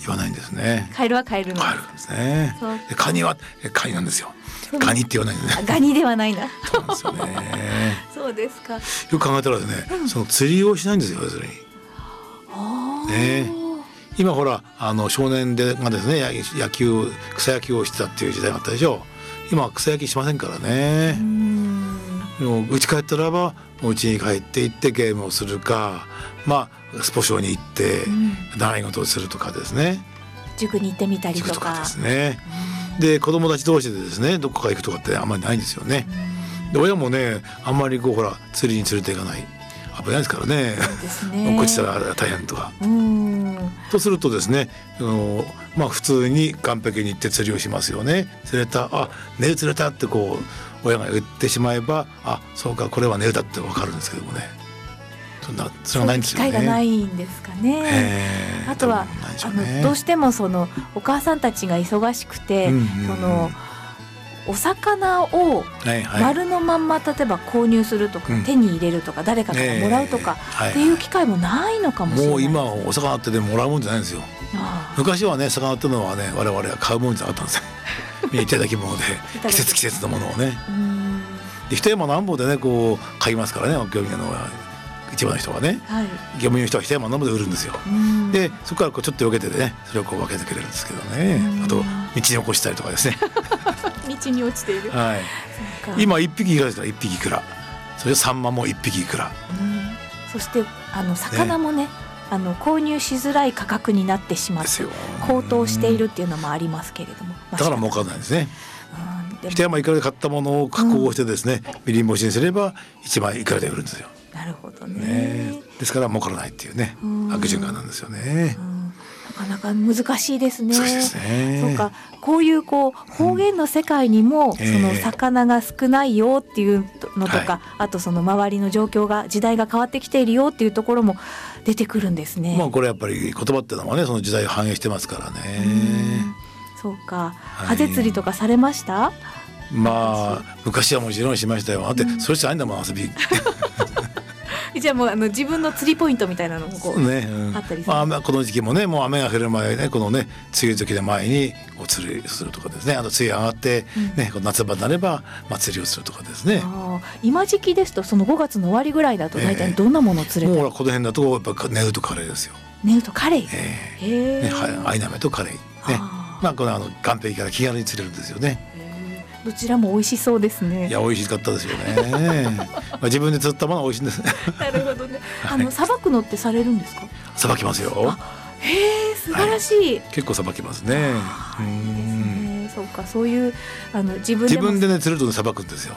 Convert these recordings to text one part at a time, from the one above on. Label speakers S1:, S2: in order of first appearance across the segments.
S1: 言わないんですね。
S2: カエルはカエルなん
S1: カエルですね。でカニはカニなんですよ。ガニって言わないんですね。
S2: ガニではないな。
S1: そうなんですよね。
S2: そうですか。
S1: よく考えたらですね、その釣りをしないんですよ、要するに。ね、今ほら少年でがですね、草野球をしてたっていう時代があったでしょう。今は草野球しませんからね。もう家帰ったらばお家に帰って行ってゲームをするか、スポ少に行って習い事をするとかですね、
S2: 塾に行ってみたりとか。
S1: 塾とかですね。で子供たち同士でですねどこか行くとかってあんまりないんですよね。で親もねあんまりほら釣りに連れて行かない、危ないですからね。
S2: そうですね。
S1: 落っこちたら大変とか。とするとですね、普通に岸壁に行って釣りをしますよね。釣れた、ネル釣れたって親が言ってしまえば、そうかこれはネルだって分かるんですけどもね。それがないんですよね。
S2: 機会がないんですかね。あとはどうしてもお母さんたちが忙しくて、お魚を丸のまんま例えば購入するとか、手に入れるとか誰かからもらうとかっていう機会もないのかもしれない。
S1: もう今はお魚ってもらうもんじゃないんですよ。昔はね魚っていうのはね我々は買うもんじゃなかったんですよ。いただき物で季節のものをね。で一山何本でね買いますからね、漁業の市場の人はね、漁民の人は一山何本で売るんですよ。でそこからちょっと避けてねそれを分けてくれるんですけどね。あと道に起こしたりとかですね。
S2: 道に落ちている。
S1: 今1匹いくらですから、1匹いくら、それサンマも1匹いくら。
S2: そして魚もね購入しづらい価格になってしまって高騰しているっていうのもありますけれども、
S1: だから儲からないんですね。一山いくらで買ったものを加工してですね、みりん干しにすれば1枚いくらで売るんですよ。
S2: なるほどね。
S1: ですから儲からないっていうね悪循環なんですよね。
S2: なかなか難しいですね。
S1: そうですね。
S2: そうか、こういう方言の世界にも、その魚が少ないよっていうのとか、あと周りの状況が時代が変わってきているよっていうところも出てくるんですね。
S1: これやっぱり言葉っていうのはねその時代を反映してますからね。
S2: そうか、ハゼ釣りとかされました？
S1: 昔はもちろんしましたよ。だってそれじゃないんだもん、遊び。
S2: じゃあもう自分の釣りポイントみたいなのもあったりする。
S1: この時期もねもう雨が降る前ねこのね梅雨時で前に釣りするとかですね。あと梅雨上がってね夏場になれば釣りをするとかですね。
S2: 今時期ですとその5月の終わりぐらいだと大体どんなものを釣れた？
S1: もうこの辺だとやっぱネウとカレイですよ。
S2: ネウとカレイ。
S1: アイナメとカレイね。この岸壁から気軽に釣れるんですよね。
S2: どちらも美味しそうですね。
S1: いや美味しかったですよね。自分で釣ったものは美味しいんです。な
S2: るほどね。さばくのってされるんですか？
S1: さばきますよ。
S2: 素晴らしい。
S1: 結構さばきますね。
S2: そうか、そういう自分
S1: でね釣るとさばくんですよ。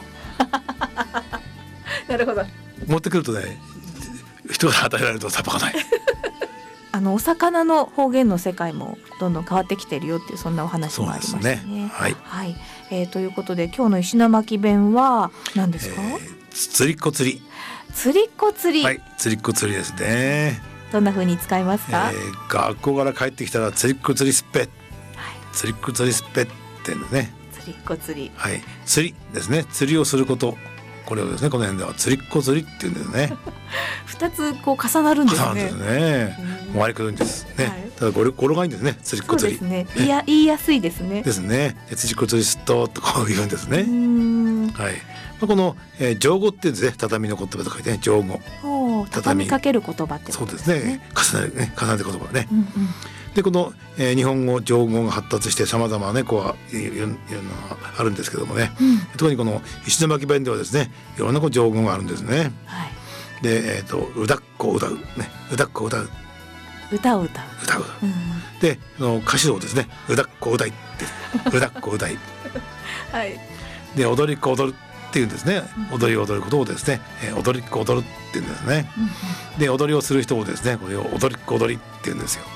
S2: なるほど。
S1: 持ってくるとね人が与えられるとさばかない。
S2: お魚の方言の世界もどんどん変わってきてるよっていうそんなお話もありましたね。ということで今日の石巻弁は何ですか？
S1: 釣りっこ釣り。
S2: 釣りっこ釣り。
S1: はい、釣りっこ釣りですね。
S2: どんな風に使いますか？
S1: 学校から帰ってきたら釣りっこ釣りすっぺ、釣りっこ釣りすっぺってんですね。
S2: 釣りっこ釣り。
S1: 釣りですね。釣りをすること。これをですねこの辺では釣りっこ釣りっていうんですね。
S2: 2つ重なるんですね。
S1: 重なるんですね。回りくるんですね。ただ語呂がいいんですね。釣りっこ釣り。
S2: そうですね。言いやすいですね。
S1: ですね。釣りっこ釣りすっとこう言うんですね。この上語ってですね畳の言葉と書いてね上語。
S2: 畳みかける言葉ってことですね。
S1: そうですね。重ねる言葉ね。でこの日本語上語が発達してさまざまねいうのがあるんですけどもね、特にこの石巻弁ではですねいろんな上語があるんですね。でうだっこうだうね、うだっこうだう、
S2: 歌を歌う、
S1: で歌詞をですねうだっこうだいってうだっこうだい。で踊りっこ踊るっていうんですね。踊りを踊ることをですね踊りっこ踊るっていうんですね。で踊りをする人をですねこれを踊りっこ踊りっていうんですよ。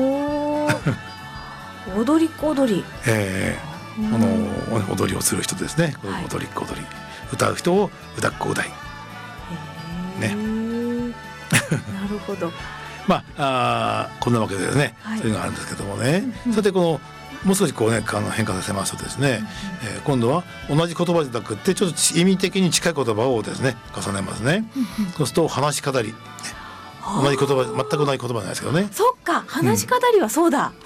S2: 踊りっこ踊り。
S1: 踊りをする人ですね。踊りっこ踊り。歌う人を歌っこ歌い。ね。
S2: なるほど。
S1: こんなわけでね、そういうのがあるんですけどもね。さてもう少し変化させますとですね、今度は同じ言葉じゃなくてちょっと意味的に近い言葉をですね重ねますね。そうすると話し語り。同じ言葉全く同じ言葉じゃないですけどね。
S2: そっか、話し語りはそうだ。